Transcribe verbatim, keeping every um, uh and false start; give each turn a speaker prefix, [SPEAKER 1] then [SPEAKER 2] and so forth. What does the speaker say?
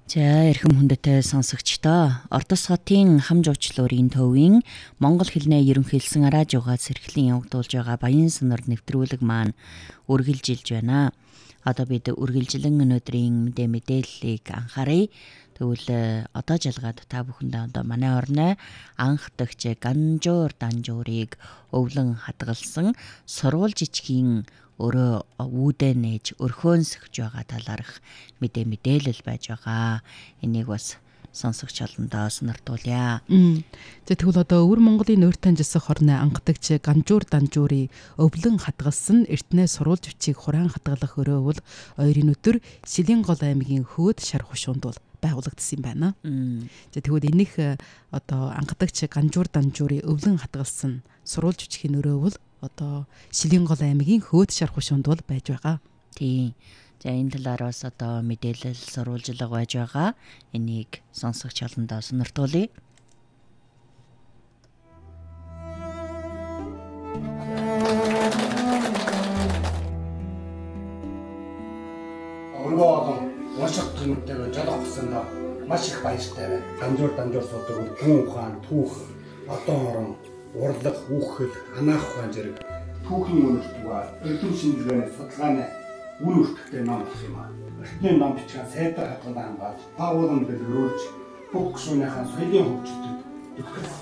[SPEAKER 1] За эрхэм хүндэтэй сонсогчдоо Ордос хотын хам жуулчлалын төвийн Монгол хэлний ерөнхийлсэн радиогоос эрхлэн явагдуулж байгаа Баян сонор нэвтрүүлэг маань үргэлжилж байна. Одоо бид үргэлжлэн өнөөдрийн мэдээ мэдээллийг анхаарай. Тэгвэл одоо жалгаад та бүхэндээ одоо манай орны анх дахь Ганжуур Данжуурыг өвлөн хадгалсан сурвал жижигхийн өөрөө үүдээ нээж өрхөөнсөж байгаа талаарх мэдээ мэдээлэл байж байгаа. Энийг бас сонсогч олондоо сониртуулъя.
[SPEAKER 2] За тэгвэл одоо өвөр Монголын нойр таньжсах хорны анхдагч Ганжуур Данжуурыг өвлөн хадгалсан эртнээ сурвалж бичиг хураан хадгалах өрөөвөл ойрын өдөр Шилэнгол аймгийн Хөөд шар хушуунд бол байгуулагдсан юм байна. За тэгвэл энийх одоо анхдагч Ганжуур Данжуурыг өвлөн хадгалсан сурвалж бичгийн өрөөвөл одоо Шилэнгол аймгийн Хөөд шар хушуунд бол байж байгаа.
[SPEAKER 1] Тийм. За энэ талаараас одоо мэдээлэл сурвалжлага байж байгаа. Энийг сонсогч олондоо сониртуулъя.
[SPEAKER 3] Өргөө олон унших гэмтээ жолоо гсэндээ маш их баяртай байна. Ганжуур Данжуур судаг хүн ухаан, түүх, одон орон, урлаг, үүхэл, анаах ухаан зэрэг түүхийн үнэлтгүүр, эрдэм шинжилгээний судалгааны үн өртөгтэй ном болох юм аа. Эртний ном бичгээ сайдар хадгалан хамгаалж, байгуулгын дэлгэрүүлж, бүх гишүүнийхэн соёлын хөгжөлтөд төгсгөл